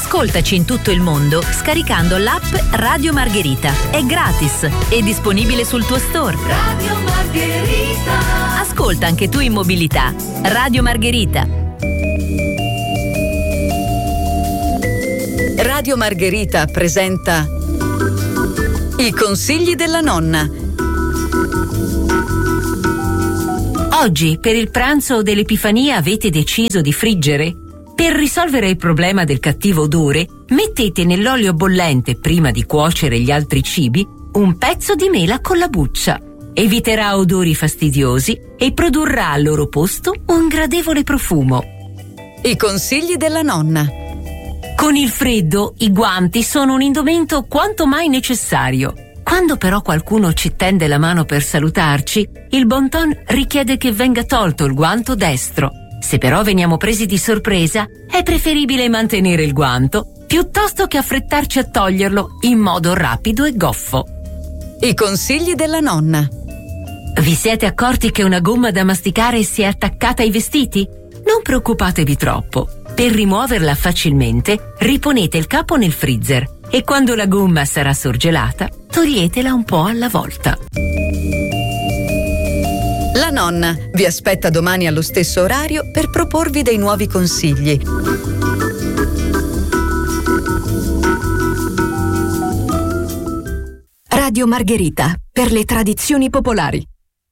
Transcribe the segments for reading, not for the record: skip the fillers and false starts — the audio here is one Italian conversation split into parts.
Ascoltaci in tutto il mondo scaricando l'app Radio Margherita. È gratis e disponibile sul tuo store. Radio Margherita. Ascolta anche tu in mobilità. Radio Margherita. Radio Margherita presenta I consigli della nonna. Oggi, per il pranzo dell'Epifania, avete deciso di friggere? Per risolvere il problema del cattivo odore, mettete nell'olio bollente, prima di cuocere gli altri cibi, un pezzo di mela con la buccia. Eviterà odori fastidiosi e produrrà al loro posto un gradevole profumo. I consigli della nonna. Con il freddo, i guanti sono un indumento quanto mai necessario. Quando però qualcuno ci tende la mano per salutarci, il bon ton richiede che venga tolto il guanto destro. Se però veniamo presi di sorpresa, è preferibile mantenere il guanto piuttosto che affrettarci a toglierlo in modo rapido e goffo. I consigli della nonna. Vi siete accorti che una gomma da masticare si è attaccata ai vestiti? Non preoccupatevi troppo. Per rimuoverla facilmente, riponete il capo nel freezer e quando la gomma sarà sorgelata, toglietela un po' alla volta. La nonna vi aspetta domani allo stesso orario per proporvi dei nuovi consigli. Radio Margherita, per le tradizioni popolari.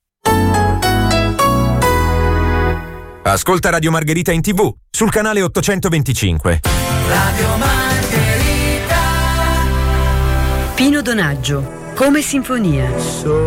Ascolta Radio Margherita in TV sul canale 825. Radio Margherita. Pino Donaggio, come sinfonia.